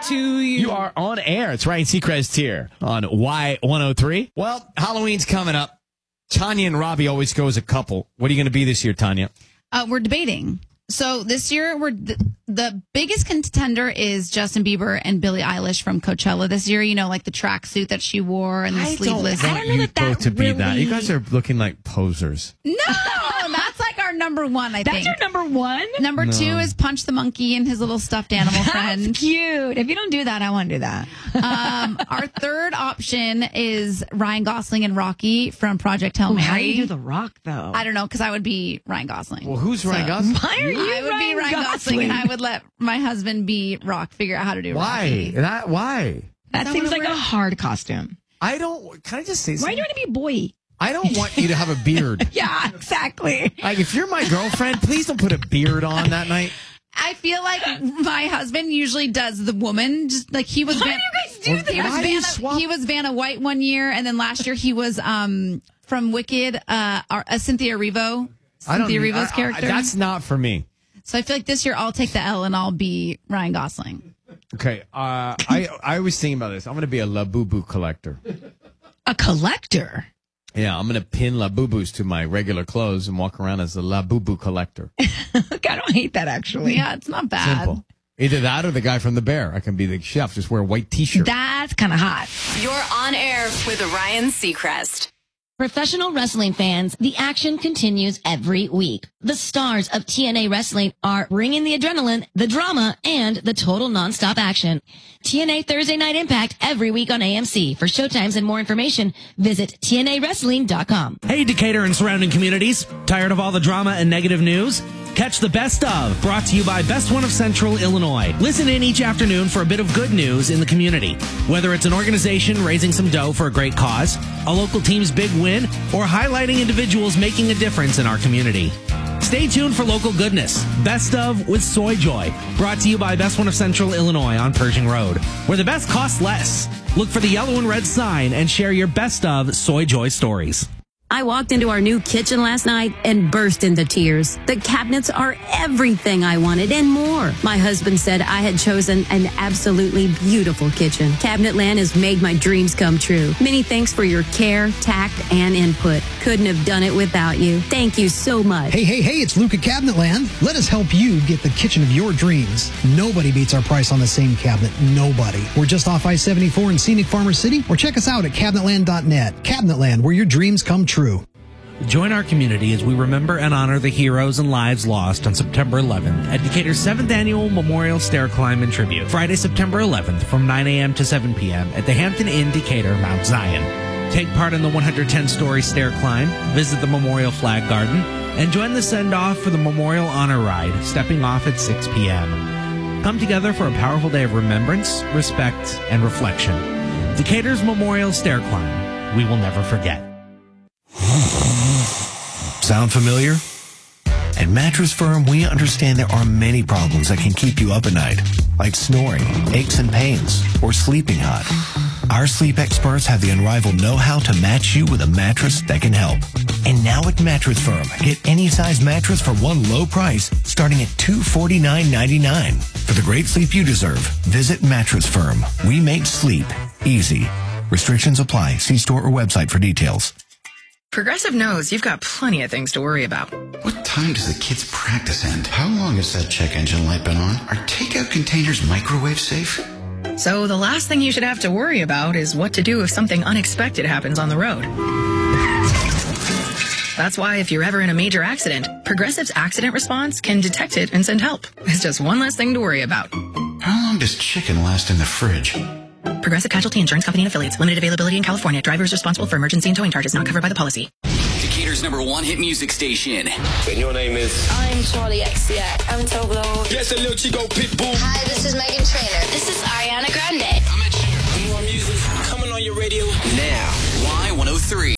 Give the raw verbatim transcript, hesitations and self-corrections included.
to you. You are on air. It's Ryan Seacrest here on Y one oh three. Well, Halloween's coming up. Tanya and Robbie always go as a couple. What are you going to be this year, Tanya? Uh, we're debating. So this year, we're th- the biggest contender is Justin Bieber and Billie Eilish from Coachella this year. You know, like the tracksuit that she wore and the I sleeveless. don't I want don't know you that that both to really... be that. You guys are looking like posers. No, that's like our number one, I That's think. your number one? Number No. two is Punch the Monkey and his little stuffed animal friend. That's cute. If you don't do that, I want to do that. Um, our third option is Ryan Gosling and Rocky from Project Hail Ooh, Mary. how do you do the rock, though? I don't know, because I would be Ryan Gosling. Well, who's So- Ryan Gosling? Why are you I would Ryan be Ryan Gosling, and I would let my husband be Rock, figure out how to do Why? Rocky. That, why? That That seems was like real. a hard costume. I don't. Can I just say Why something? do you want to be a boy? I don't want you to have a beard. Yeah, exactly. Like, if you're my girlfriend, please don't put a beard on that night. I feel like my husband usually does the woman. Just like he was. Why Van- do you guys do Well, that? He was, Why do you Vanna, swap? he was Vanna White one year, and then last year he was um from Wicked, uh, our, uh Cynthia Erivo. I don't. Cynthia I- Erivo's I- character. That's not for me. So I feel like this year I'll take the L and I'll be Ryan Gosling. Okay. Uh, I I was thinking about this. I'm going to be a Labubu collector. A collector. Yeah, I'm going to pin Labubus to my regular clothes and walk around as a Labubu collector. Look, I don't hate that, actually. Yeah, it's not bad. Simple. Either that or the guy from The Bear. I can be the chef. Just wear a white T-shirt. That's kind of hot. You're on air with Ryan Seacrest. Professional wrestling fans, the action continues every week. The stars of T N A Wrestling are bringing the adrenaline, the drama, and the total nonstop action. T N A Thursday Night Impact every week on A M C. For showtimes and more information, visit T N A wrestling dot com. Hey, Decatur and surrounding communities. Tired of all the drama and negative news? Catch the Best Of, brought to you by Best One of Central Illinois. Listen in each afternoon for a bit of good news in the community. Whether it's an organization raising some dough for a great cause, a local team's big win, or highlighting individuals making a difference in our community. Stay tuned for local goodness. Best Of with Soy Joy, brought to you by Best One of Central Illinois on Pershing Road, where the best costs less. Look for the yellow and red sign and share your Best Of Soy Joy stories. I walked into our new kitchen last night and burst into tears. The cabinets are everything I wanted and more. My husband said I had chosen an absolutely beautiful kitchen. Cabinetland has made my dreams come true. Many thanks for your care, tact, and input. Couldn't have done it without you. Thank you so much. Hey, hey, hey, it's Luke at Cabinetland. Let us help you get the kitchen of your dreams. Nobody beats our price on the same cabinet. Nobody. We're just off I seventy-four in scenic Farmer City, or check us out at cabinetland dot net. Cabinetland, where your dreams come true. Join our community as we remember and honor the heroes and lives lost on September eleventh at Decatur's seventh Annual Memorial Stair Climb and Tribute, Friday, September eleventh from nine a.m. to seven p.m. at the Hampton Inn Decatur, Mount Zion. Take part in the one hundred ten story stair climb, visit the Memorial Flag Garden, and join the send-off for the Memorial Honor Ride, stepping off at six p.m. Come together for a powerful day of remembrance, respect, and reflection. Decatur's Memorial Stair Climb. We will never forget. Sound familiar? At Mattress Firm, we understand there are many problems that can keep you up at night, like snoring, aches and pains, or sleeping hot. Our sleep experts have the unrivaled know-how to match you with a mattress that can help. And now at Mattress Firm, get any size mattress for one low price, starting at two hundred forty-nine ninety-nine. For the great sleep you deserve, visit Mattress Firm. We make sleep easy. Restrictions apply. See store or website for details. Progressive knows you've got plenty of things to worry about. What time does the kids' practice end? How long has that check engine light been on? Are takeout containers microwave safe? So the last thing you should have to worry about is what to do if something unexpected happens on the road. That's why if you're ever in a major accident, Progressive's accident response can detect it and send help. It's just one less thing to worry about. How long does chicken last in the fridge? Progressive Casualty Insurance Company and Affiliates. Limited availability in California. Driver is responsible for emergency and towing charges not covered by the policy. Decatur's number one hit music station. And your name is? I'm Charlie X C X. I'm Toblo. Yes, a little Chico Pitbull. Hi, this is Megan Trainor. This is Ariana Grande. I'm at More music coming on your radio now. Y one oh three.